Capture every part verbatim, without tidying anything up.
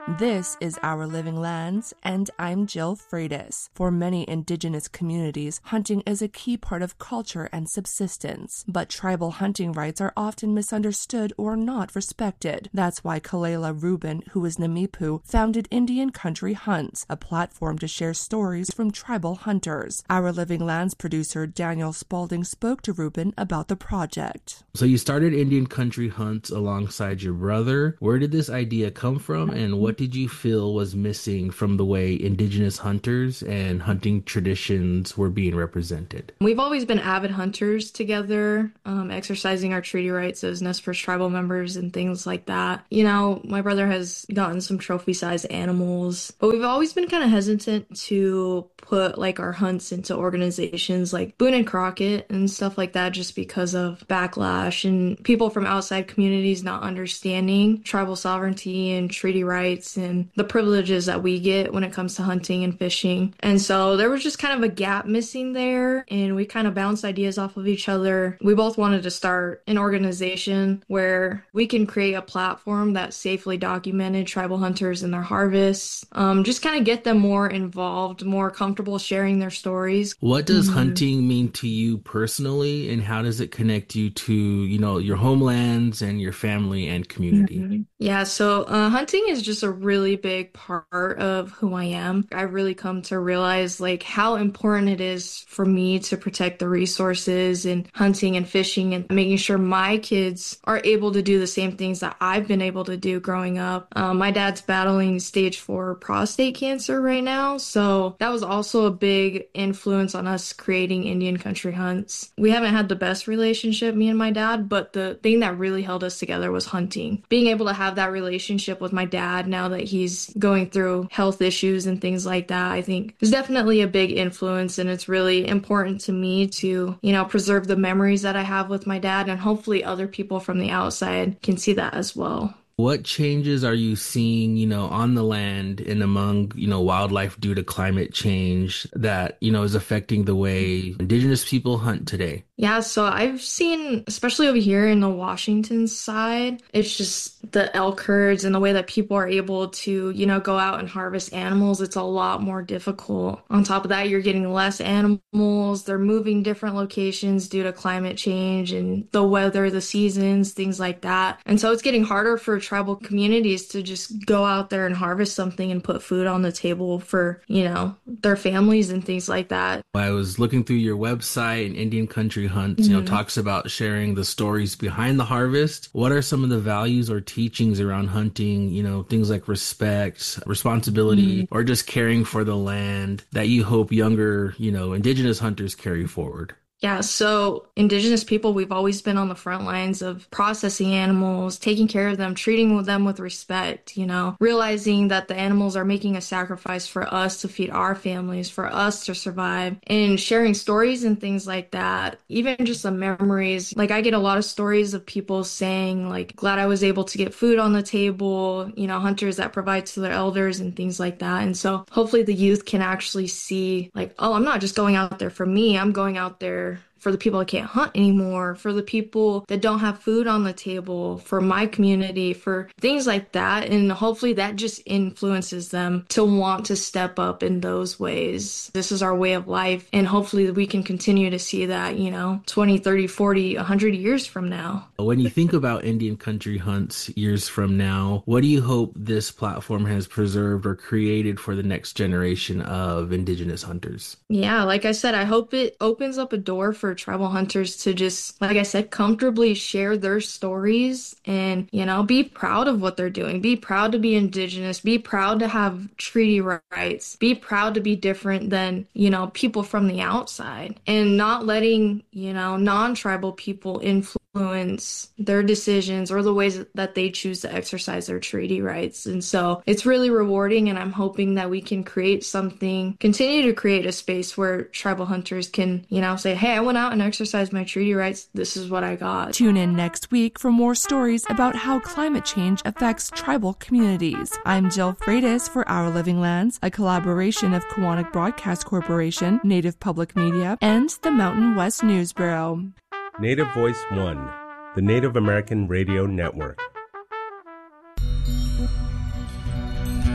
This is Our Living Lands, and I'm Jill Freitas. For many indigenous communities, hunting is a key part of culture and subsistence, but tribal hunting rights are often misunderstood or not respected. That's why Kalela Rubin, who is Namipu, founded Indian Country Hunts, a platform to share stories from tribal hunters. Our Living Lands producer Daniel Spalding spoke to Rubin about the project. So you started Indian Country Hunts alongside your brother. Where did this idea come from, and what did you feel was missing from the way indigenous hunters and hunting traditions were being represented? We've always been avid hunters together, um, exercising our treaty rights as Nez Perce tribal members and things like that. You know, my brother has gotten some trophy-sized animals, but we've always been kind of hesitant to put like our hunts into organizations like Boone and Crockett and stuff like that, just because of backlash and people from outside communities not understanding tribal sovereignty and treaty rights and the privileges that we get when it comes to hunting and fishing. And so there was just kind of a gap missing there, and we kind of bounced ideas off of each other. We both wanted to start an organization where we can create a platform that safely documented tribal hunters and their harvests, um, just kind of get them more involved, more comfortable sharing their stories. What does mm-hmm. hunting mean to you personally, and how does it connect you to, you know, your homelands and your family and community? Mm-hmm. Yeah, so uh, hunting is just a really big part of who I am. I've really come to realize like how important it is for me to protect the resources in hunting and fishing and making sure my kids are able to do the same things that I've been able to do growing up. Um, my dad's battling stage four prostate cancer right now, so that was also a big influence on us creating Indian Country Hunts. We haven't had the best relationship, me and my dad, but the thing that really held us together was hunting. Being able to have that relationship with my dad now that he's going through health issues and things like that, I think is definitely a big influence, and it's really important to me to, you know, preserve the memories that I have with my dad, and hopefully other people from the outside can see that as well. What changes are you seeing, you know, on the land and among, you know, wildlife due to climate change that, you know, is affecting the way indigenous people hunt today? Yeah, so I've seen, especially over here in the Washington side, it's just the elk herds and the way that people are able to, you know, go out and harvest animals. It's a lot more difficult. On top of that, you're getting less animals. They're moving different locations due to climate change and the weather, the seasons, things like that. And so it's getting harder for tribal communities to just go out there and harvest something and put food on the table for, you know, their families and things like that. I was looking through your website, and Indian Country Hunts, you know, mm-hmm. talks about sharing the stories behind the harvest. What are some of the values or teachings around hunting, you know, things like respect, responsibility, mm-hmm. or just caring for the land that you hope younger, you know, indigenous hunters carry forward? Yeah, so indigenous people, we've always been on the front lines of processing animals, taking care of them, treating them with respect, you know, realizing that the animals are making a sacrifice for us to feed our families, for us to survive, and sharing stories and things like that. Even just the memories. Like, I get a lot of stories of people saying, like, glad I was able to get food on the table, you know, hunters that provide to their elders and things like that. And so hopefully the youth can actually see, like, oh, I'm not just going out there for me, I'm going out there for the people that can't hunt anymore, for the people that don't have food on the table, for my community, for things like that. And hopefully that just influences them to want to step up in those ways. This is our way of life. And hopefully we can continue to see that, you know, twenty, thirty, forty, one hundred years from now. When you think about Indian Country Hunts years from now, what do you hope this platform has preserved or created for the next generation of indigenous hunters? Yeah, like I said, I hope it opens up a door for tribal hunters to just, like I said, comfortably share their stories and, you know, be proud of what they're doing. Be proud to be indigenous. Be proud to have treaty rights. Be proud to be different than, you know, people from the outside, and not letting, you know, non-tribal people influence influence their decisions or the ways that they choose to exercise their treaty rights. And so it's really rewarding, and I'm hoping that we can create something, continue to create a space where tribal hunters can, you know, say, hey, I went out and exercised my treaty rights. This is what I got. Tune in next week for more stories about how climate change affects tribal communities. I'm Jill Freitas for Our Living Lands, a collaboration of Kiwanis Broadcast Corporation, Native Public Media, and the Mountain West News Bureau. Native Voice One, the Native American Radio Network.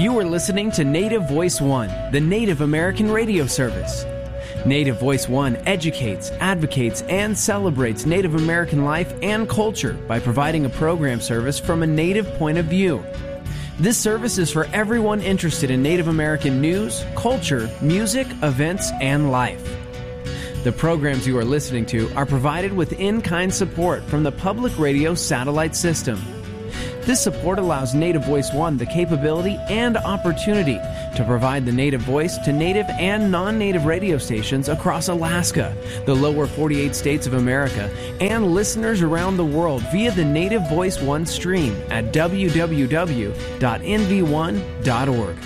You are listening to Native Voice One, the Native American radio service. Native Voice One educates, advocates, and celebrates Native American life and culture by providing a program service from a Native point of view. This service is for everyone interested in Native American news, culture, music, events, and life. The programs you are listening to are provided with in-kind support from the Public Radio Satellite System. This support allows Native Voice One the capability and opportunity to provide the Native voice to Native and non-Native radio stations across Alaska, the lower forty-eight states of America, and listeners around the world via the Native Voice One stream at w w w dot n v one dot org.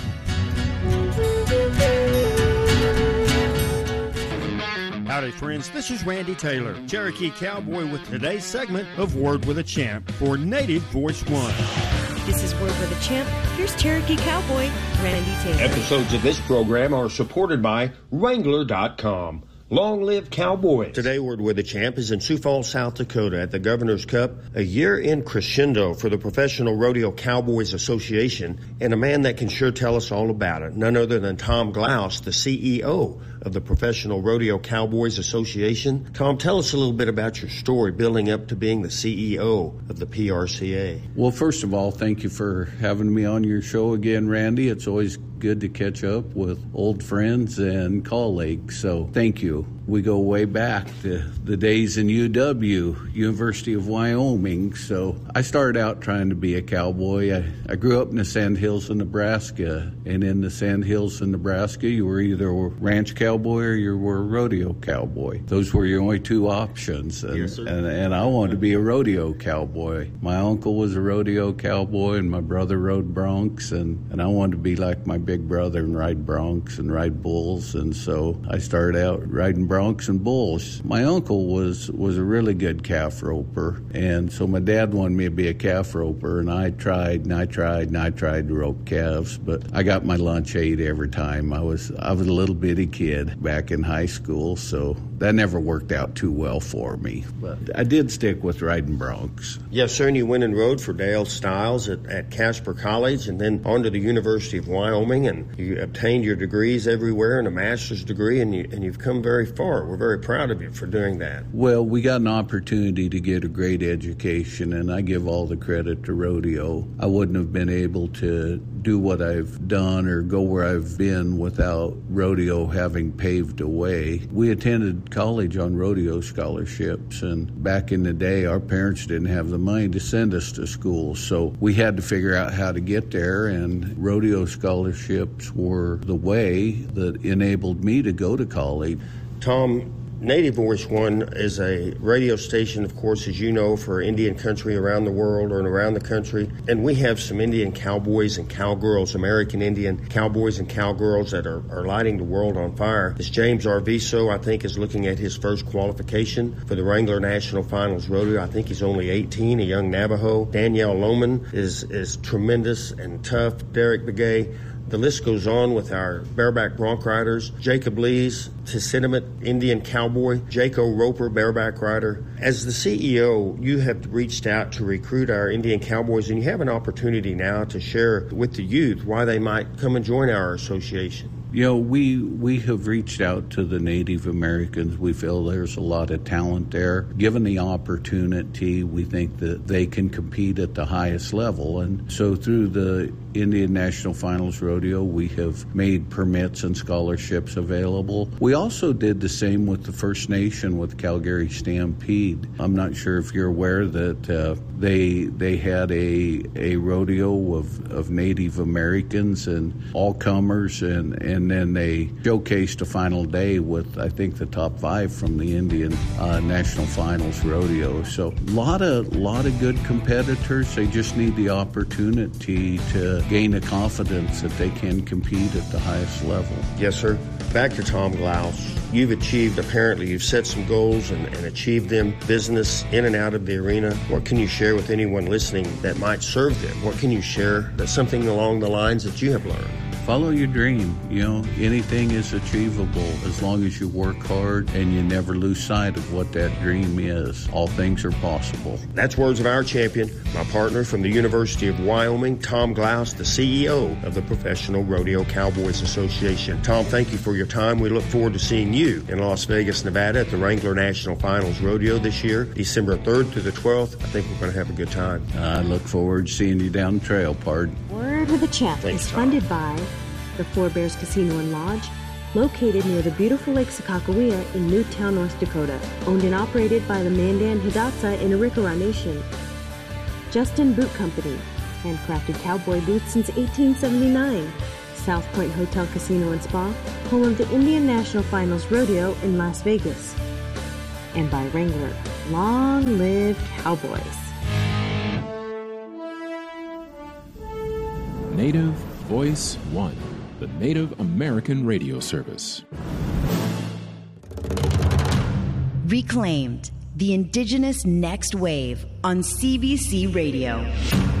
Howdy, friends. This is Randy Taylor, Cherokee Cowboy, with today's segment of Word with a Champ for Native Voice One. This is Word with a Champ. Here's Cherokee Cowboy, Randy Taylor. Episodes of this program are supported by Wrangler dot com. Long live Cowboys. Today, Word with a Champ is in Sioux Falls, South Dakota at the Governor's Cup, a year-end crescendo for the Professional Rodeo Cowboys Association, and a man that can sure tell us all about it, none other than Tom Glaus, the C E O of the Professional Rodeo Cowboys Association. Tom, tell us a little bit about your story building up to being the C E O of the P R C A. Well, first of all, thank you for having me on your show again, Randy. It's always good to catch up with old friends and colleagues, so thank you. We go way back to the days in U W, University of Wyoming, so I started out trying to be a cowboy. I, I grew up in the Sandhills in Nebraska, and in the Sandhills in Nebraska, you were either a ranch cowboy or you were a rodeo cowboy. Those were your only two options, and, yes, sir. and, and I wanted to be a rodeo cowboy. My uncle was a rodeo cowboy, and my brother rode broncs, and, and I wanted to be like my big brother and ride broncs and ride bulls, and so I started out riding broncs and bulls. My uncle was was a really good calf roper, and so my dad wanted me to be a calf roper, and I tried and I tried and I tried to rope calves, but I got my lunch ate every time. I was I was a little bitty kid back in high school, so that never worked out too well for me. But I did stick with riding broncs. Yes, sir, and you went and rode for Dale Stiles at, at Casper College, and then on to the University of Wyoming, and you obtained your degrees everywhere and a master's degree, and, you, and you've come very far. We're very proud of you for doing that. Well, we got an opportunity to get a great education, and I give all the credit to rodeo. I wouldn't have been able to do what I've done or go where I've been without rodeo having paved a way. We attended college on rodeo scholarships, and back in the day, our parents didn't have the money to send us to school, so we had to figure out how to get there, and rodeo scholarships were the way that enabled me to go to college. Tom, Native Voice One is a radio station, of course, as you know, for Indian country around the world or around the country. And we have some Indian cowboys and cowgirls, American Indian cowboys and cowgirls that are, are lighting the world on fire. As James Arvizo, I think, is looking at his first qualification for the Wrangler National Finals Rodeo. I think he's only eighteen, a young Navajo. Danielle Lohman is, is tremendous and tough. Derek Begay. The list goes on with our bareback bronc riders. Jacob Lees, Tissitimit Indian cowboy. Jaco Roper, bareback rider. As the C E O, you have reached out to recruit our Indian cowboys, and you have an opportunity now to share with the youth why they might come and join our association. You know, we we have reached out to the Native Americans. We feel there's a lot of talent there. Given the opportunity, we think that they can compete at the highest level. And so through the Indian National Finals Rodeo, we have made permits and scholarships available. We also did the same with the First Nation with Calgary Stampede. I'm not sure if you're aware that uh, they they had a a rodeo of, of Native Americans and all comers, and, and then they showcased a final day with, I think, the top five from the Indian uh, National Finals Rodeo. So a lot of, lot of good competitors. They just need the opportunity to gain a confidence that they can compete at the highest level. Yes, sir. Back to Tom Glaus. You've achieved, apparently, you've set some goals and, and achieved them, business in and out of the arena. What can you share with anyone listening that might serve them? What can you share that's something along the lines that you have learned? follow your dream. You know, anything is achievable as long as you work hard and you never lose sight of what that dream is. All things are possible. That's words of our champion, my partner from the University of Wyoming, Tom Glaus, the C E O of the Professional Rodeo Cowboys Association. Tom, thank you for your time. We look forward to seeing you in Las Vegas, Nevada at the Wrangler National Finals Rodeo this year, December third through the twelfth. I think we're going to have a good time. I look forward to seeing you down the trail, pard. Word with the Champ Thanks, is Tom. funded by the Four Bears Casino and Lodge, located near the beautiful Lake Sakakawea in Newtown, North Dakota, owned and operated by the Mandan Hidatsa in Arikara Nation. Justin Boot Company, handcrafted cowboy boots since eighteen seventy-nine. South Point Hotel Casino and Spa, home of the Indian National Finals Rodeo in Las Vegas. And by Wrangler, long live Cowboys. Native Voice One, the Native American radio service. Reclaimed, the Indigenous Next Wave on C B C Radio.